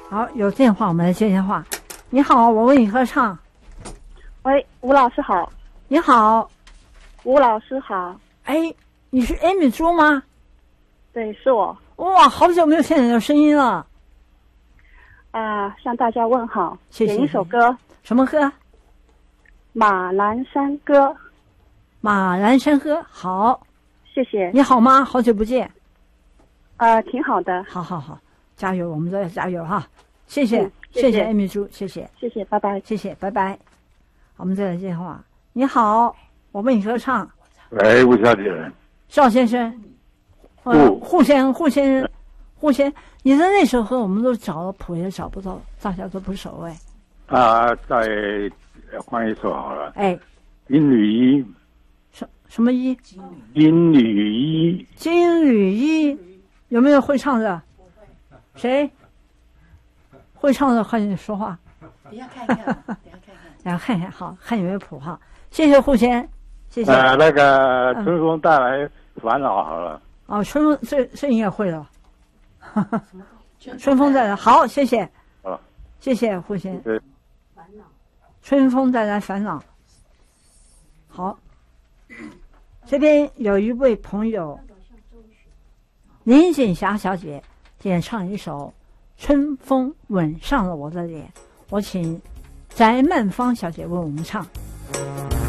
好，有电话，我们来接电话。你好，我为你合唱。 喂，吴老师好。 你好， 吴老师好。 哎，你是 Amy 猪吗？ 对，是我。 哇，好久没有听你的声音了。 向大家问好。 谢谢。 点一首歌。 什么歌？ 马栏山歌。 马栏山歌，好。 谢谢。 你好吗？好久不见。 挺好的。 好好好，加油，我们都要加油哈。谢谢， 谢谢 Amy 猪，谢谢， 谢谢，拜拜， 谢谢，拜拜。我们再来接电话。你好，我为你合唱。 喂，吴小姐。 邵先生。胡先生，你的那首歌我们都找了谱也找不到，大家都不熟哎。 再换一首好了。 哎， 金缕衣。 什么衣？ 金缕衣。 金缕衣，有没有会唱的？谁？会唱的快点说话。 等下看一看， 然后看看，好看有没有谱哈。谢谢胡先，谢谢。 那个春风带来烦恼好了。 哦，春风这应该会了。春风带来好，谢谢。谢谢胡先。春风带来烦恼。好，这边有一位朋友林锦霞小姐点唱一首《春风吻上了我的脸》，我请翟曼芳小姐为我们唱。